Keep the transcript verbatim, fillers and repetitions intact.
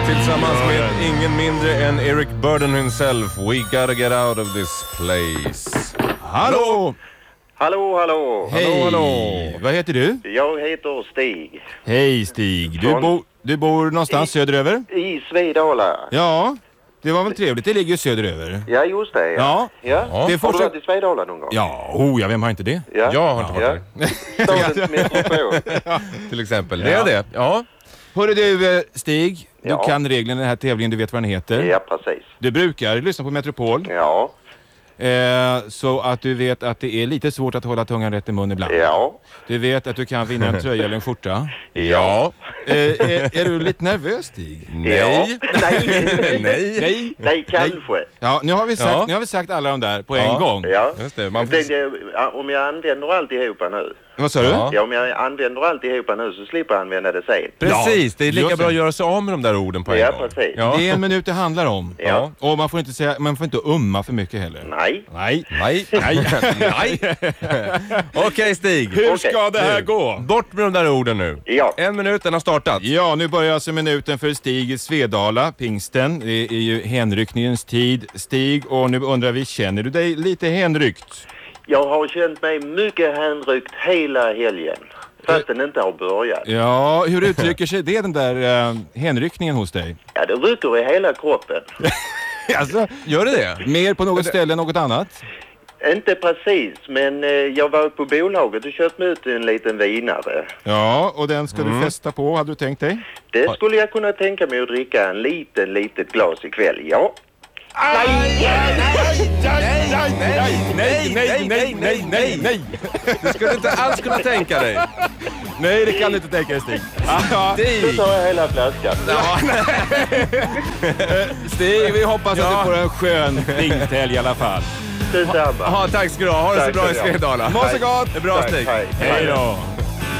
Tillsammans med ingen mindre än Eric Burden himself. We gotta get out of this place. Hallå! Hallå, hallå. Hej, Hallå, hallå. vad heter du? Jag heter Stig. Hej Stig, du, Från- bo, du bor någonstans I- söderöver? I Svedala. Ja, det var väl trevligt, det ligger ju söderöver. Ja, just det. Ja. ja. Det är Har du fortsatt... varit i Svedala någon gång? Ja, oh, ja, vem har inte det? Ja. Jag har inte varit ja. Stadens metropol. Till exempel. Det är det. Ja. Hörru du eh, Stig, du Ja. kan reglerna i den här tävlingen, du vet vad den heter. Ja, precis. Du brukar lyssna på Metropol, Ja, eh, så att du vet att det är lite svårt att hålla tungan rätt i mun ibland. ja, Du vet att du kan vinna en tröja eller en skjorta. Ja. Eh, är, är du lite nervös Stig? Nej. Ja. Nej. Nej. Nej. Nej, kanske. Ja, nu har vi sagt, Ja. nu har vi sagt alla de där på Ja. en gång. Ja. Just det. Man Man får... tänkte, ja, om jag använder alltihopa nu. Vad sa du? Ja. Ja, om jag använder alltihopa nu så slipper jag använda det sen. Precis, det är lika just bra det. att göra sig av med de där orden på en Ja, gång. precis. Ja. Det är en minut det handlar om. Ja. Och man får inte säga, man får inte umma för mycket heller. Nej. Nej. Nej. Nej. Nej. Okej Stig. Hur ska det här Nu. gå? Bort med de där orden nu. Ja. En minut, den har startat. Ja, nu börjar alltså minuten för Stig i Svedala, pingsten. Det är ju hänryckningens tid, Stig. Och nu undrar vi, känner du dig lite hänryckt? Jag har känt mig mycket hänryckt hela helgen. Fast den inte har börjat. Ja, hur uttrycker sig det, den där uh, hänryckningen hos dig? Ja, det rycker i hela kroppen. Alltså, Gör det det? mer på något ställe än något annat? Inte precis, men eh, jag var på bolaget och köpte ut en liten vinare. Ja, och den ska Mm. du fästa på, hade du tänkt dig? Det skulle jag kunna tänka mig att dricka en liten, litet glas ikväll, ja. Nej, nej, nej, nej, nej, nej, nej! Det skulle du inte alls kunna tänka dig. Nej, det kan du inte tänka dig, Stig. Ja, Då Stig. tar jag hela flaskan. Stig, vi hoppas Ja. att du får en skön pingsthelg i alla fall. Detsamma. Ja, tack ska du ha. Ha det så Tack bra i ska du ha. Svedala. Må så gott! Det är bra Tack, Stig. hej. Hej då!